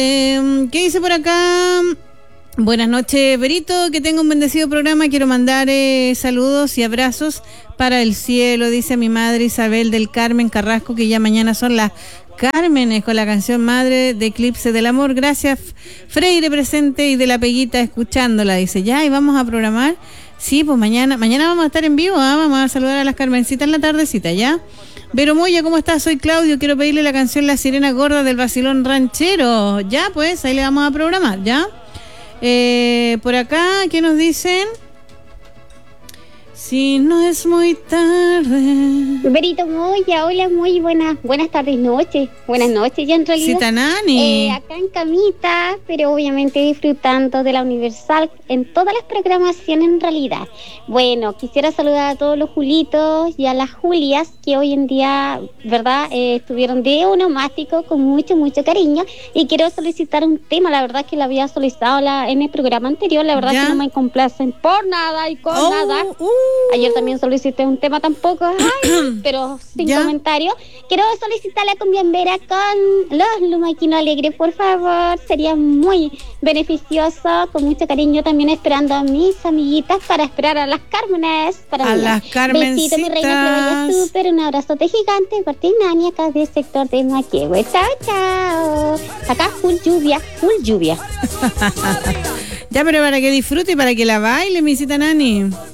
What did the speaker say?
¿Qué dice por acá? Buenas noches, Berito, que tenga un bendecido programa. Quiero mandar saludos y abrazos para el cielo, dice mi madre Isabel del Carmen Carrasco, que ya mañana son las Cármenes con la canción Madre de Eclipse del Amor. Gracias, Freire presente y de la Peguita escuchándola, dice. Ya, y vamos a programar. Sí, pues mañana vamos a estar en vivo, vamos a saludar a las Carmencitas en la tardecita, ¿ya? Vero Moya, ¿cómo estás? Soy Claudio, quiero pedirle la canción La Sirena Gorda del Vacilón Ranchero. Ya, pues, ahí le vamos a programar, ¿ya? Por acá, ¿qué nos dicen? Si no es muy tarde. Berito Moya, hola, muy buenas tardes, noches. Buenas noches ya en realidad. Citanani. Acá en camita, pero obviamente disfrutando de la Universal en todas las programaciones en realidad. Bueno, quisiera saludar a todos los Julitos y a las Julias que hoy en día, ¿verdad? Estuvieron de onomástico con mucho cariño. Y quiero solicitar un tema, la verdad que lo había solicitado en el programa anterior, la verdad que no me complacen por nada y con nada. Ayer también solicité un tema tampoco, pero sin comentario. Quiero solicitar la cumbiambera con los Lumaquino Alegre, por favor. Sería muy beneficioso, con mucho cariño también esperando a mis amiguitas para esperar a las Cármenes. A las Carmencitas. Besito, mi reina, que lo vaya súper. Un abrazote gigante por ti, Nani, acá del sector de Maquehue. Chao. Acá full lluvia. Ya, pero para que disfrute y para que la baile, mi cita Nani.